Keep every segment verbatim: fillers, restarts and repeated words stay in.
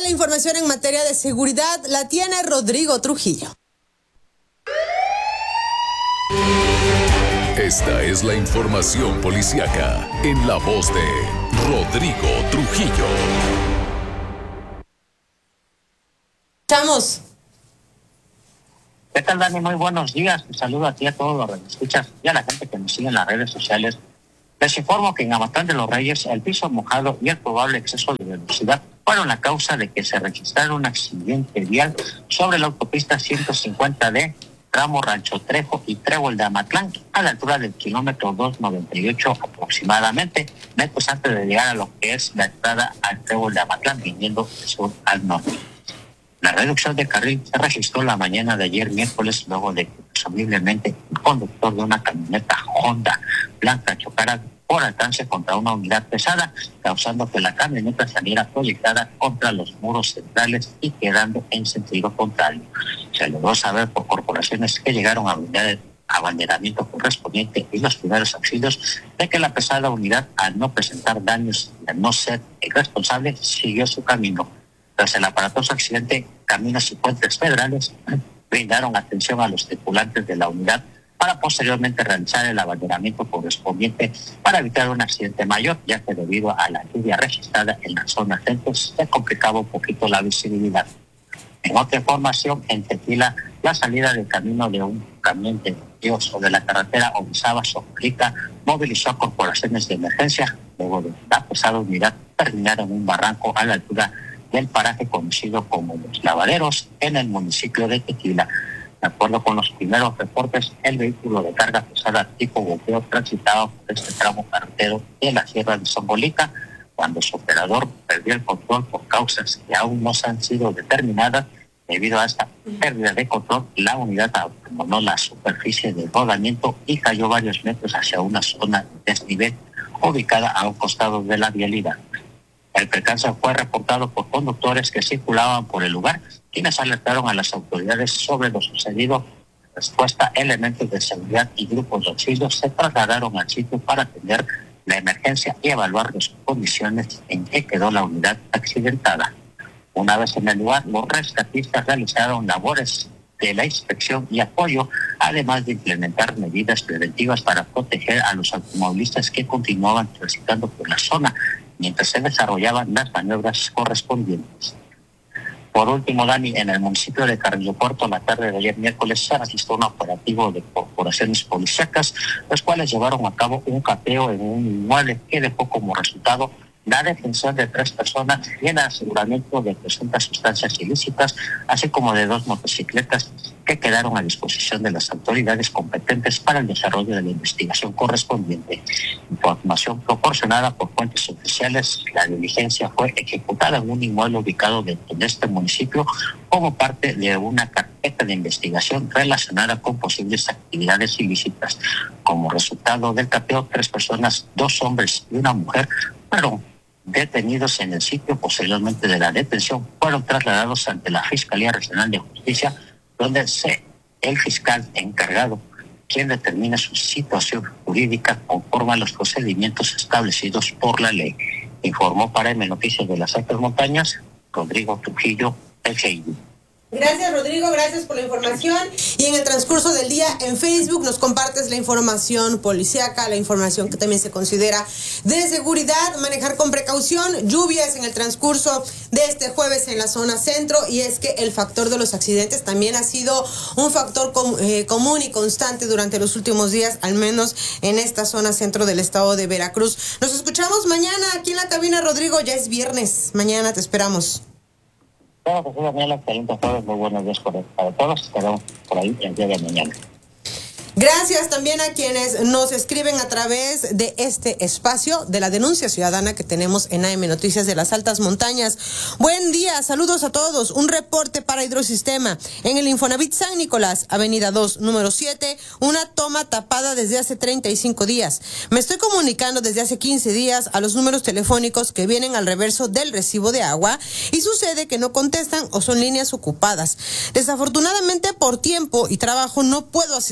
la información en materia de seguridad la tiene Rodrigo Trujillo. Esta es la información policíaca en la voz de Rodrigo Trujillo. Chamos. ¿Qué tal, Dani? Muy buenos días. Un saludo a ti, a todos los que escuchas y a la gente que nos sigue en las redes sociales. Les informo que en Amatlán de los Reyes el piso mojado y el probable exceso de velocidad fueron la causa de que se registrara un accidente vial sobre la autopista ciento cincuenta D, tramo Rancho Trejo y Trébol de Amatlán, a la altura del kilómetro doscientos noventa y ocho aproximadamente, metros antes de llegar a lo que es la entrada al Trébol de Amatlán, viniendo de sur al norte. La reducción de carril se registró la mañana de ayer miércoles, luego de que presumiblemente un conductor de una camioneta Honda blanca chocara por alcance contra una unidad pesada, causando que la camioneta saliera proyectada contra los muros centrales y quedando en sentido contrario. Se logró saber por corporaciones que llegaron a brindar el abanderamiento correspondiente y los primeros auxilios de que la pesada unidad, al no presentar daños y al no ser irresponsable, siguió su camino. Tras el aparatoso accidente, Caminos y Puentes Federales brindaron atención a los tripulantes de la unidad para posteriormente realizar el abanderamiento correspondiente para evitar un accidente mayor, ya que debido a la lluvia registrada en la zona centro se complicaba un poquito la visibilidad. En otra información, en Tequila, la salida del camino de un camión de Dios o de la carretera Orizaba-Soplica movilizó a corporaciones de emergencia, luego de la pesada unidad terminar en un barranco a la altura del paraje conocido como Los Lavaderos en el municipio de Tequila. De acuerdo con los primeros reportes, el vehículo de carga pesada tipo golpeo transitaba por este tramo carretero de la Sierra de Zongolica cuando su operador perdió el control por causas que aún no han sido determinadas. Debido a esta pérdida de control, la unidad abandonó la superficie de rodamiento y cayó varios metros hacia una zona de desnivel ubicada a un costado de la vialidad. El percance fue reportado por conductores que circulaban por el lugar, quienes alertaron a las autoridades sobre lo sucedido. En respuesta, elementos de seguridad y grupos de auxilio se trasladaron al sitio para atender la emergencia y evaluar las condiciones en que quedó la unidad accidentada. Una vez en el lugar, los rescatistas realizaron labores de la inspección y apoyo, además de implementar medidas preventivas para proteger a los automovilistas que continuaban transitando por la zona mientras se desarrollaban las maniobras correspondientes. Por último, Dani, en el municipio de Carrillo Puerto, la tarde de ayer miércoles se registró un operativo de corporaciones policíacas, los cuales llevaron a cabo un cateo en un inmueble que dejó como resultado la detención de tres personas y el aseguramiento de presuntas sustancias ilícitas, así como de dos motocicletas que quedaron a disposición de las autoridades competentes para el desarrollo de la investigación correspondiente. Información proporcionada por fuentes oficiales, la diligencia fue ejecutada en un inmueble ubicado en este municipio como parte de una carpeta de investigación relacionada con posibles actividades ilícitas. Como resultado del cateo, tres personas, dos hombres y una mujer, fueron detenidos en el sitio. Posteriormente de la detención fueron trasladados ante la Fiscalía Regional de Justicia, donde se, el fiscal encargado, quien determina su situación jurídica conforme a los procedimientos establecidos por la ley. Informó para M Noticias de las Altas Montañas, Rodrigo Trujillo, el G I D. Gracias, Rodrigo, gracias por la información. Y en el transcurso del día en Facebook nos compartes la información policíaca, la información que también se considera de seguridad, manejar con precaución, lluvias en el transcurso de este jueves en la zona centro, y es que el factor de los accidentes también ha sido un factor com, eh, común y constante durante los últimos días, al menos en esta zona centro del estado de Veracruz. Nos escuchamos mañana aquí en la cabina, Rodrigo, ya es viernes, mañana te esperamos. Claro que sí, Daniela, excelente jueves, muy buenos días para todos, estaremos por ahí el día de mañana. Gracias también a quienes nos escriben a través de este espacio de la denuncia ciudadana que tenemos en A M Noticias de las Altas Montañas. Buen día, saludos a todos. Un reporte para Hidrosistema. En el Infonavit San Nicolás, Avenida dos, número siete, una toma tapada desde hace treinta y cinco días. Me estoy comunicando desde hace quince días a los números telefónicos que vienen al reverso del recibo de agua y sucede que no contestan o son líneas ocupadas. Desafortunadamente, por tiempo y trabajo no puedo asistir a las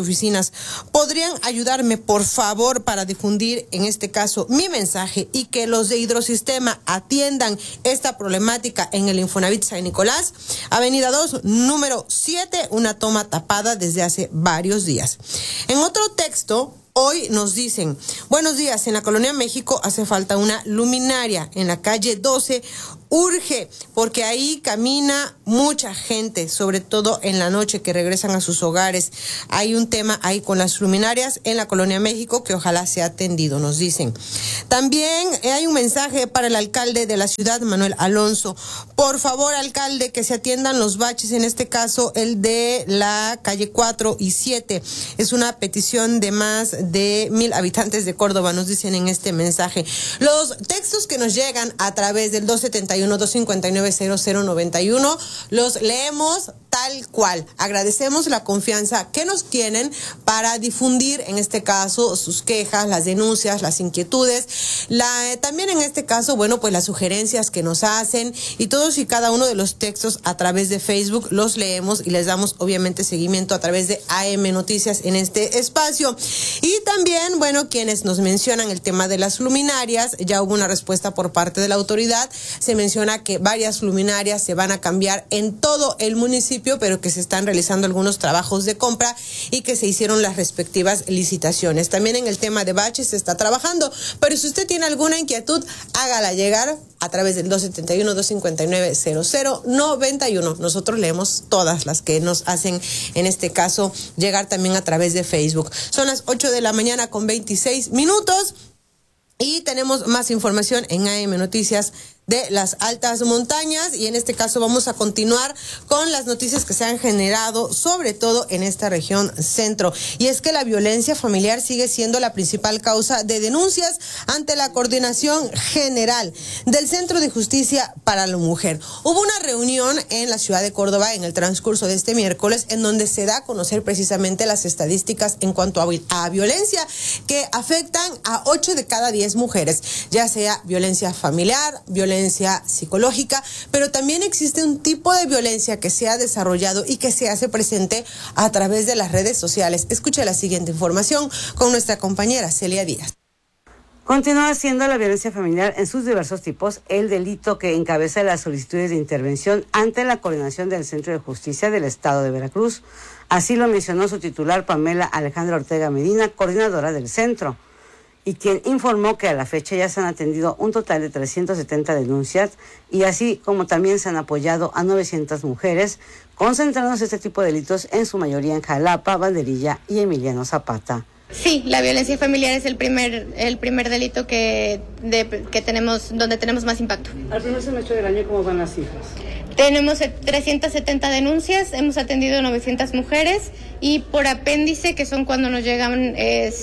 oficinas. ¿Podrían ayudarme, por favor, para difundir, en este caso, mi mensaje y que los de Hidrosistema atiendan esta problemática en el Infonavit San Nicolás? Avenida dos, número siete, una toma tapada desde hace varios días. En otro texto, hoy nos dicen: buenos días, en la Colonia México hace falta una luminaria. En la calle doce urge, porque ahí camina mucha gente, sobre todo en la noche, que regresan a sus hogares. Hay un tema ahí con las luminarias en la Colonia México que ojalá sea atendido, nos dicen. También hay un mensaje para el alcalde de la ciudad, Manuel Alonso. Por favor, alcalde, que se atiendan los baches, en este caso el de la calle cuatro y siete. Es una petición de más de mil habitantes de Córdoba, nos dicen en este mensaje. Los textos que nos llegan a través del dos setenta y uno, dos cincuenta y nueve, cero cero noventa y uno los leemos tal cual. Agradecemos la confianza que nos tienen para difundir, en este caso, sus quejas, las denuncias, las inquietudes, la, también en este caso, bueno, pues las sugerencias que nos hacen, y todos y cada uno de los textos a través de Facebook los leemos y les damos obviamente seguimiento a través de A M Noticias en este espacio. Y también, bueno, quienes nos mencionan el tema de las luminarias, ya hubo una respuesta por parte de la autoridad. Se menciona que varias luminarias se van a cambiar en todo el municipio, pero que se están realizando algunos trabajos de compra y que se hicieron las respectivas licitaciones. También en el tema de baches se está trabajando, pero si usted tiene alguna inquietud, hágala llegar a través del dos setenta y uno, dos cincuenta y nueve, cero cero noventa y uno. Nosotros leemos todas las que nos hacen, en este caso, llegar también a través de Facebook. Son las ocho de la mañana con veintiséis minutos y tenemos más información en A M Noticias de las altas montañas, y en este caso vamos a continuar con las noticias que se han generado sobre todo en esta región centro, y es que la violencia familiar sigue siendo la principal causa de denuncias ante la Coordinación General del Centro de Justicia para la Mujer. Hubo una reunión en la ciudad de Córdoba en el transcurso de este miércoles en donde se da a conocer precisamente las estadísticas en cuanto a, a violencia que afectan a ocho de cada diez mujeres, ya sea violencia familiar, violencia psicológica, pero también existe un tipo de violencia que se ha desarrollado y que se hace presente a través de las redes sociales. Escuche la siguiente información con nuestra compañera Celia Díaz. Continúa siendo la violencia familiar en sus diversos tipos el delito que encabeza las solicitudes de intervención ante la Coordinación del Centro de Justicia del Estado de Veracruz. Así lo mencionó su titular, Pamela Alejandra Ortega Medina, coordinadora del centro, y quien informó que a la fecha ya se han atendido un total de trescientas setenta denuncias, y así como también se han apoyado a novecientas mujeres, concentrándose este tipo de delitos en su mayoría en Jalapa, Banderilla y Emiliano Zapata. Sí, la violencia familiar es el primer el primer delito que de, que tenemos donde tenemos más impacto. Al primer semestre del año, ¿cómo van las cifras? Tenemos trescientas setenta denuncias, hemos atendido novecientas mujeres, y por apéndice, que son cuando nos llegan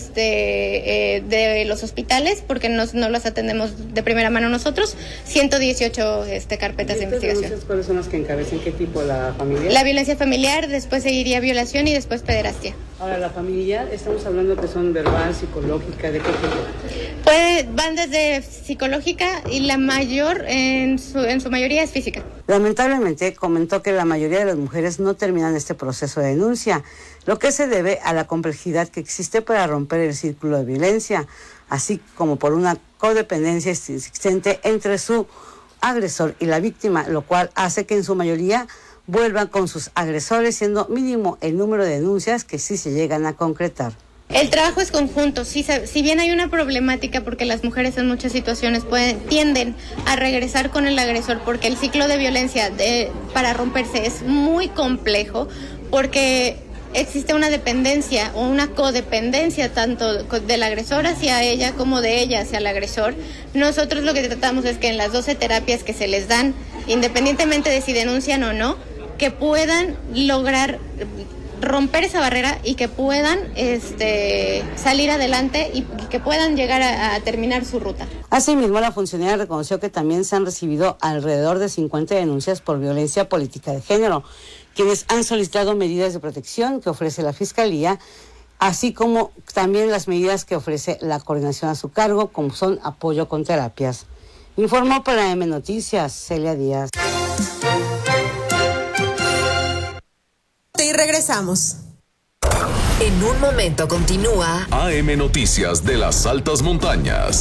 este eh, de los hospitales, porque nos, no las atendemos de primera mano nosotros, ciento dieciocho este, carpetas de investigación. ¿Cuáles son las que encabezan? ¿Qué tipo? ¿La familiar? La violencia familiar, después seguiría violación y después pederastia. Ahora, la familiar, estamos hablando que son verbal, psicológica, ¿de qué tipo? Puede, van desde psicológica, y la mayor, en su, en su mayoría, es física. Lamentablemente, comentó que la mayoría de las mujeres no terminan este proceso de denuncia, lo que se debe a la complejidad que existe para romper el círculo de violencia, así como por una codependencia existente entre su agresor y la víctima, lo cual hace que en su mayoría vuelvan con sus agresores, siendo mínimo el número de denuncias que sí se llegan a concretar. El trabajo es conjunto. Si, si bien hay una problemática porque las mujeres en muchas situaciones pueden, tienden a regresar con el agresor, porque el ciclo de violencia de, para romperse es muy complejo, porque existe una dependencia o una codependencia tanto del agresor hacia ella como de ella hacia el agresor. Nosotros lo que tratamos es que en las doce terapias que se les dan, independientemente de si denuncian o no, que puedan lograr romper esa barrera y que puedan este, salir adelante y que puedan llegar a, a terminar su ruta. Asimismo, la funcionaria reconoció que también se han recibido alrededor de cincuenta denuncias por violencia política de género, quienes han solicitado medidas de protección que ofrece la Fiscalía, así como también las medidas que ofrece la coordinación a su cargo, como son apoyo con terapias. Informó para M Noticias, Celia Díaz. Y regresamos. En un momento continúa A M Noticias de las altas montañas.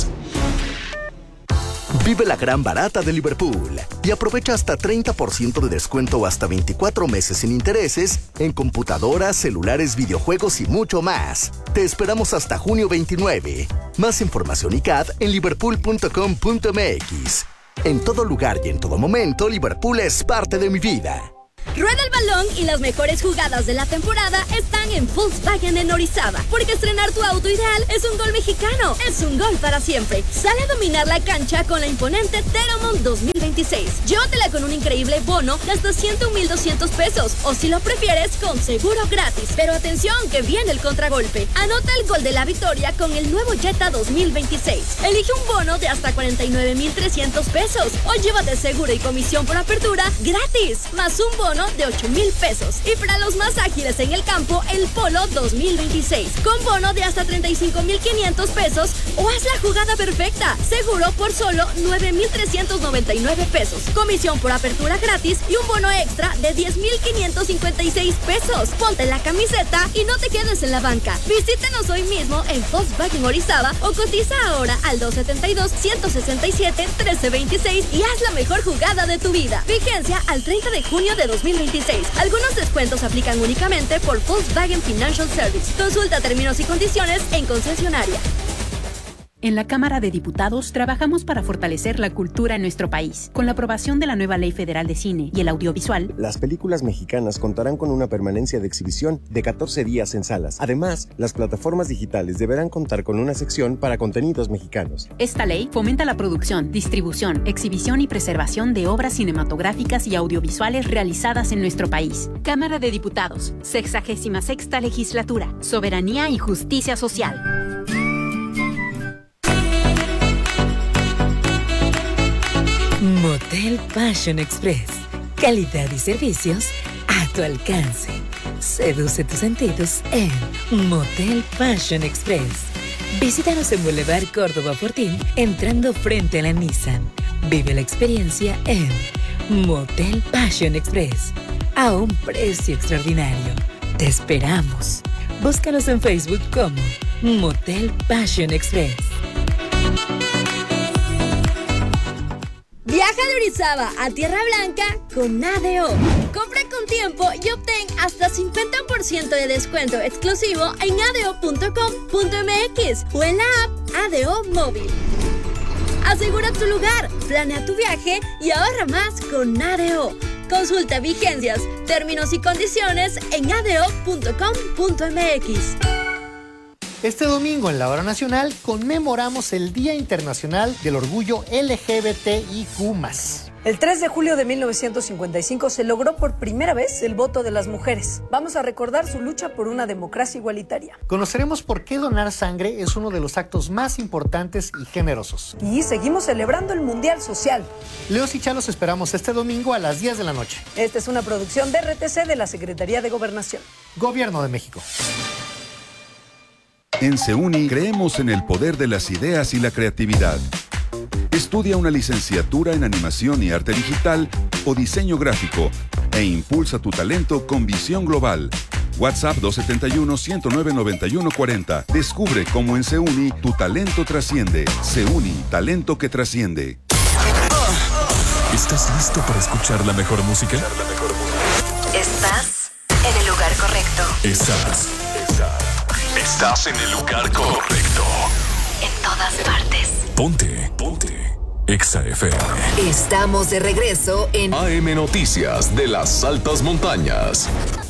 Vive la gran barata de Liverpool y aprovecha hasta treinta por ciento de descuento o hasta veinticuatro meses sin intereses en computadoras, celulares, videojuegos y mucho más. Te esperamos hasta junio veintinueve. Más información y C A D en liverpool punto com punto m x. En todo lugar y en todo momento, Liverpool es parte de mi vida. Rueda el balón y las mejores jugadas de la temporada están en Volkswagen en Orizaba, porque estrenar tu auto ideal es un gol mexicano, es un gol para siempre. Sale a dominar la cancha con la imponente Teramon dos mil veintiséis. Llévatela con un increíble bono de hasta ciento mil doscientos pesos, o si lo prefieres, con seguro gratis. Pero atención, que viene el contragolpe. Anota el gol de la victoria con el nuevo Jetta dos mil veintiséis. Elige un bono de hasta cuarenta y nueve mil trescientos pesos, o llévate seguro y comisión por apertura gratis, más un bono de ocho mil pesos. Y para los más ágiles en el campo, el Polo dos mil veintiséis, con bono de hasta treinta y cinco mil quinientos pesos, o haz la jugada perfecta, seguro por solo nueve mil trescientos noventa y nueve pesos, comisión por apertura gratis y un bono extra de diez mil quinientos cincuenta y seis pesos. Ponte la camiseta y no te quedes en la banca. Visítenos hoy mismo en Volkswagen Orizaba o cotiza ahora al dos setenta y dos, ciento sesenta y siete, trece veintiséis y haz la mejor jugada de tu vida. Vigencia al treinta de junio de dos mil veintiséis. Algunos descuentos aplican únicamente por Volkswagen Financial Service. Consulta términos y condiciones en concesionaria. En la Cámara de Diputados trabajamos para fortalecer la cultura en nuestro país. Con la aprobación de la nueva Ley Federal de Cine y el Audiovisual, las películas mexicanas contarán con una permanencia de exhibición de catorce días en salas. Además, las plataformas digitales deberán contar con una sección para contenidos mexicanos. Esta ley fomenta la producción, distribución, exhibición y preservación de obras cinematográficas y audiovisuales realizadas en nuestro país. Cámara de Diputados, sexagésima sexta Legislatura, Soberanía y Justicia Social. Motel Passion Express. Calidad y servicios a tu alcance. Seduce tus sentidos en Motel Passion Express. Visítanos en Boulevard Córdoba Fortín, entrando frente a la Nissan. Vive la experiencia en Motel Passion Express, a un precio extraordinario. Te esperamos. Búscanos en Facebook como Motel Passion Express. Viaja de Orizaba a Tierra Blanca con A D O. Compra con tiempo y obtén hasta cincuenta por ciento de descuento exclusivo en a d o punto com punto m x o en la app A D O Móvil. Asegura tu lugar, planea tu viaje y ahorra más con A D O. Consulta vigencias, términos y condiciones en a d o punto com punto m x. Este domingo en la Hora Nacional conmemoramos el Día Internacional del Orgullo L G B T I Q más. El tres de julio de mil novecientos cincuenta y cinco se logró por primera vez el voto de las mujeres. Vamos a recordar su lucha por una democracia igualitaria. Conoceremos por qué donar sangre es uno de los actos más importantes y generosos. Y seguimos celebrando el Mundial Social. Leos y Chalos esperamos este domingo a las diez de la noche. Esta es una producción de R T C de la Secretaría de Gobernación. Gobierno de México. En CEUNI creemos en el poder de las ideas y la creatividad. Estudia una licenciatura en animación y arte digital o diseño gráfico e impulsa tu talento con visión global. WhatsApp dos siete uno, uno cero nueve, nueve uno cuatro cero. Descubre cómo en CEUNI tu talento trasciende. CEUNI, talento que trasciende. ¿Estás listo para escuchar la mejor música? Estás en el lugar correcto. Estás. Estás en el lugar correcto. En todas partes. Ponte, ponte. Exa F M. Estamos de regreso en A M Noticias de las altas montañas.